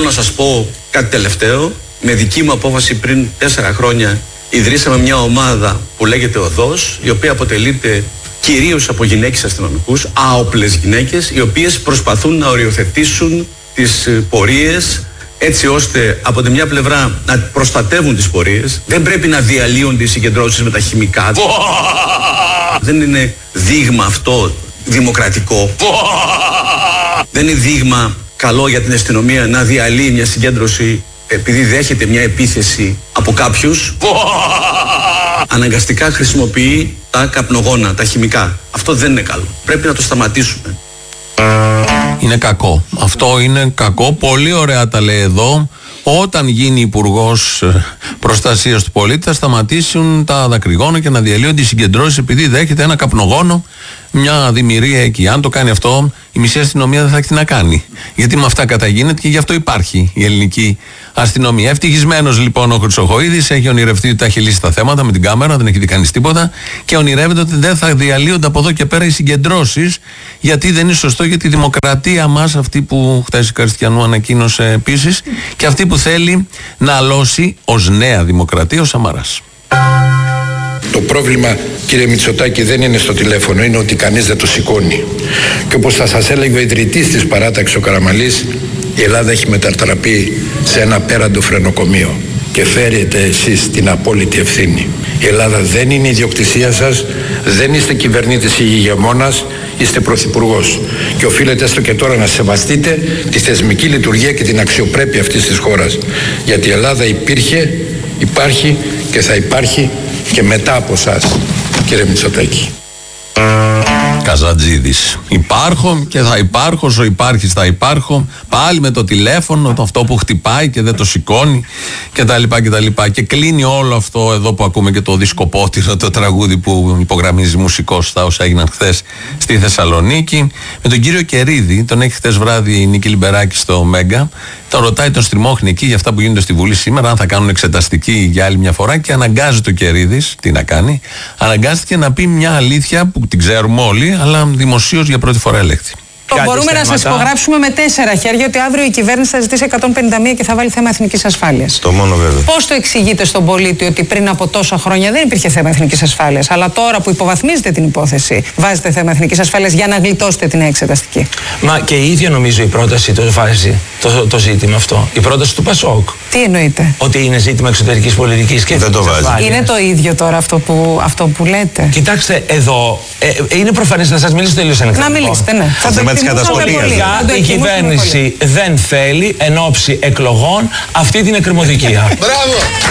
να σας πω κάτι τελευταίο. Με δική μου απόφαση πριν 4 χρόνια ιδρύσαμε μια ομάδα που λέγεται ΟΔΟΣ, η οποία αποτελείται κυρίως από γυναίκες αστυνομικούς, άοπλες γυναίκες, οι οποίες προσπαθούν να οριοθετήσουν τις πορείες έτσι ώστε από τη μια πλευρά να προστατεύουν τις πορείες. Δεν πρέπει να διαλύονται οι συγκεντρώσεις με τα χημικά. Δεν είναι δείγμα αυτό δημοκρατικό. Δεν είναι δείγμα καλό για την αστυνομία να διαλύει μια συγκέντρωση επειδή δέχεται μια επίθεση από κάποιους. Αναγκαστικά χρησιμοποιεί τα καπνογόνα, τα χημικά. Αυτό δεν είναι καλό. Πρέπει να το σταματήσουμε. Είναι κακό. Αυτό είναι κακό. Πολύ ωραία τα λέει εδώ. Όταν γίνει υπουργός προστασίας του πολίτη, θα σταματήσουν τα δακρυγόνα και να διαλύονται οι συγκεντρώσεις επειδή δέχεται ένα καπνογόνο, μια δημιουργία εκεί. Αν το κάνει αυτό, η μισή αστυνομία δεν θα έχει τι να κάνει. Γιατί με αυτά καταγίνεται και γι' αυτό υπάρχει η ελληνική αστυνομία. Ευτυχισμένος λοιπόν ο Χρυσοχοΐδης, έχει ονειρευτεί ότι τα έχει λύσει τα θέματα με την κάμερα, δεν έχει δει κανείς τίποτα και ονειρεύεται ότι δεν θα διαλύονται από εδώ και πέρα οι συγκεντρώσεις, γιατί δεν είναι σωστό για τη δημοκρατία μας, αυτή που χθες η Καριστιανού ανακοίνωσε επίσης, και αυτή που θέλει να αλώσει ως νέα δημοκρατία ο Σαμαράς. Το πρόβλημα, κύριε Μητσοτάκη, δεν είναι στο τηλέφωνο, είναι ότι κανείς δεν το σηκώνει. Και όπως θα σας έλεγε ο ιδρυτής της παράταξης ο Καραμαλής, η Ελλάδα έχει μετατραπεί σε ένα απέραντο φρενοκομείο και φέρετε εσείς την απόλυτη ευθύνη. Η Ελλάδα δεν είναι ιδιοκτησία σας, δεν είστε κυβερνήτης ή ηγεμόνας, είστε πρωθυπουργός. Και οφείλετε έστω και τώρα να σεβαστείτε τη θεσμική λειτουργία και την αξιοπρέπεια αυτής της χώρας. Γιατί η Ελλάδα υπήρχε, υπάρχει και θα υπάρχει και μετά από εσάς, κύριε Μητσοτάκη. Καζατζίδης. Υπάρχω και θα υπάρχω, όσο υπάρχεις θα υπάρχω. Πάλι με το τηλέφωνο, αυτό που χτυπάει και δεν το σηκώνει κτλ. Και κλείνει όλο αυτό εδώ που ακούμε και το δισκοπότηρο, το τραγούδι που υπογραμμίζει μουσικός στα όσα έγιναν χθες στη Θεσσαλονίκη. Με τον κύριο Κερίδη, τον έχει χθες βράδυ η Νίκη Λιμπεράκη στο Μέγκα. Τον ρωτάει, τον στριμώχνει εκεί για αυτά που γίνονται στη Βουλή σήμερα, αν θα κάνουν εξεταστική για άλλη μια φορά, και αναγκάζεται ο Κερίδης, τι να κάνει, αναγκάστηκε να πει μια αλήθεια που την ξέρουμε όλοι, αλλά δημοσίως για πρώτη φορά ελέγχθη. Μπορούμε να σας υπογράψουμε με 4 χέρια ότι αύριο η κυβέρνηση θα ζητήσει 151 και θα βάλει θέμα εθνικής ασφάλειας. Το μόνο βέβαια. Πώς το εξηγείτε στον πολίτη ότι πριν από τόσα χρόνια δεν υπήρχε θέμα εθνικής ασφάλειας, αλλά τώρα που υποβαθμίζετε την υπόθεση, βάζετε θέμα εθνικής ασφάλειας για να γλιτώσετε την εξεταστική? Μα και η ίδια νομίζω η πρόταση το βάζει το ζήτημα αυτό. Η πρόταση του Πασόκ. Τι εννοείτε? Ότι είναι ζήτημα εξωτερικής πολιτικής και δεν το βάζει. Είναι το ίδιο τώρα αυτό που λέτε? Κοιτάξτε, εδώ είναι προφανές, να σας μιλήσω τελείως ανοιχτά. Να μιλήσετε, ναι. Η κυβέρνηση δεν θέλει εν ώψη εκλογών αυτή την εκκρεμωδικία. Μπράβο!